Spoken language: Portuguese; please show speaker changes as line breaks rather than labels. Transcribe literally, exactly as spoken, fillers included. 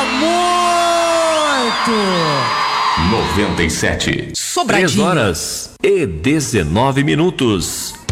muito!
noventa e sete.
Sobradinho.
três horas e dezenove minutos.